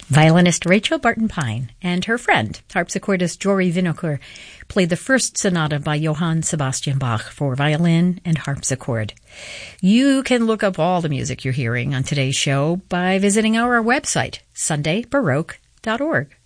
Violinist Rachel Barton-Pine and her friend, harpsichordist Jory Winokur, played the first sonata by Johann Sebastian Bach for violin and harpsichord. You can look up all the music you're hearing on today's show by visiting our website, sundaybaroque.org.